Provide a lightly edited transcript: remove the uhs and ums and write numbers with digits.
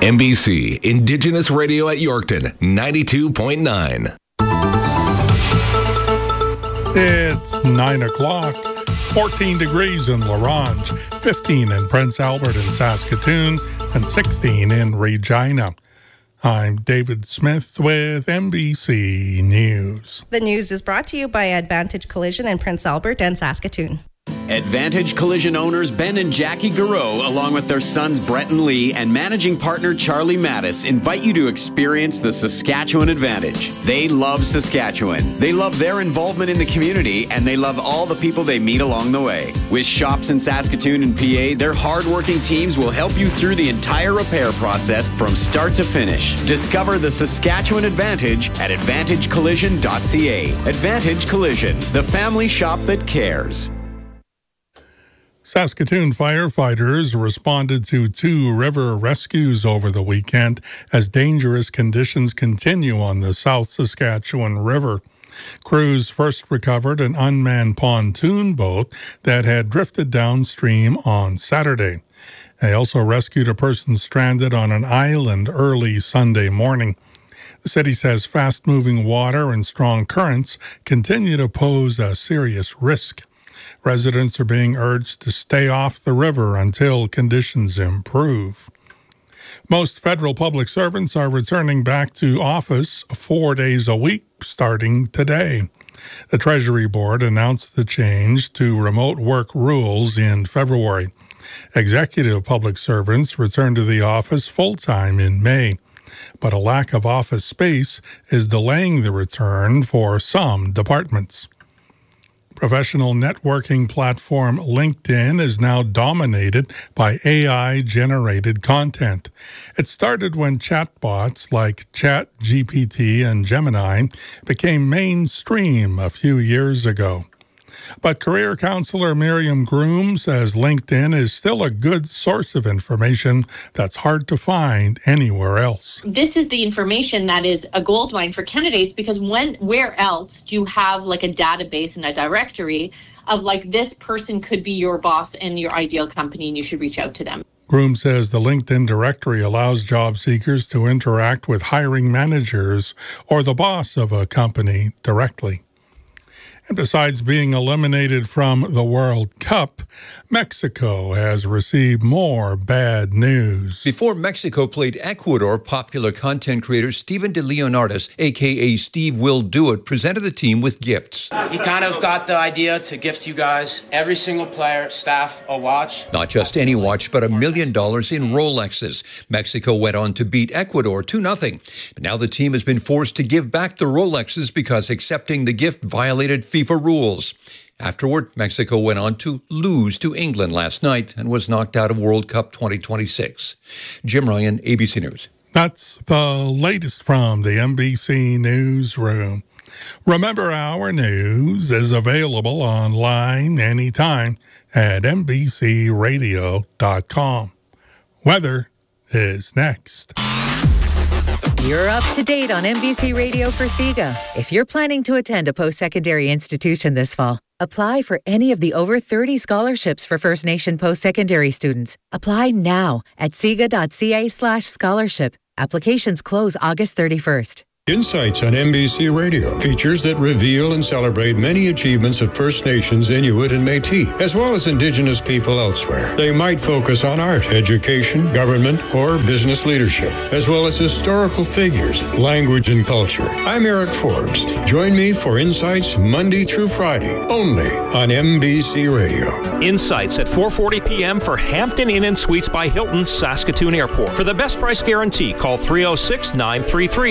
NBC Indigenous Radio at Yorkton, 92.9. It's 9 o'clock, 14 degrees in La Ronge, 15 in Prince Albert and Saskatoon, and 16 in Regina. I'm David Smith with NBC News. The news is brought to you by Advantage Collision in Prince Albert and Saskatoon. Advantage Collision owners Ben and Jackie Garreau, along with their sons Brett and Lee, and managing partner Charlie Mattis, invite you to experience the Saskatchewan Advantage. They love Saskatchewan. They love their involvement in the community, and they love all the people they meet along the way. With shops in Saskatoon and PA, their hardworking teams will help you through the entire repair process from start to finish. Discover the Saskatchewan Advantage at AdvantageCollision.ca. Advantage Collision, the family shop that cares. Saskatoon firefighters responded to 2 river rescues over the weekend as dangerous conditions continue on the South Saskatchewan River. Crews first recovered an unmanned pontoon boat that had drifted downstream on Saturday. They also rescued a person stranded on an island early Sunday morning. The city says fast-moving water and strong currents continue to pose a serious risk. Residents are being urged to stay off the river until conditions improve. Most federal public servants are returning back to office 4 days a week starting today. The Treasury Board announced the change to remote work rules in February. Executive public servants return to the office full-time in May, but a lack of office space is delaying the return for some departments. Professional networking platform LinkedIn is now dominated by AI-generated content. It started when chatbots like ChatGPT and Gemini became mainstream a few years ago. But career counselor Miriam Groom says LinkedIn is still a good source of information that's hard to find anywhere else. This is the information that is a goldmine for candidates, because where else do you have like a database and a directory of like this person could be your boss in your ideal company and you should reach out to them. Groom says the LinkedIn directory allows job seekers to interact with hiring managers or the boss of a company directly. And besides being eliminated from the World Cup, Mexico has received more bad news. Before Mexico played Ecuador, popular content creator Steven de Leonardis, a.k.a. Steve Will Do It, presented the team with gifts. He kind of got the idea to gift you guys, every single player, staff, a watch. Not just any watch, but $1 million in Rolexes. Mexico went on to beat Ecuador 2-0. But now the team has been forced to give back the Rolexes because accepting the gift violated FIFA rules. Afterward, Mexico went on to lose to England last night and was knocked out of World Cup 2026. Jim Ryan, ABC News. That's the latest from the NBC Newsroom. Remember, our news is available online anytime at NBCRadio.com. Weather is next. You're up to date on NBC Radio for SIGA. If you're planning to attend a post-secondary institution this fall, apply for any of the over 30 scholarships for First Nation post-secondary students. Apply now at siga.ca/scholarship. Applications close August 31st. Insights on NBC Radio, features that reveal and celebrate many achievements of First Nations, Inuit, and Métis, as well as Indigenous people elsewhere. They might focus on art, education, government, or business leadership, as well as historical figures, language, and culture. I'm Eric Forbes. Join me for Insights Monday through Friday, only on NBC Radio. Insights at 4:40 p.m. for Hampton Inn and Suites by Hilton, Saskatoon Airport. For the best price guarantee, call 306-933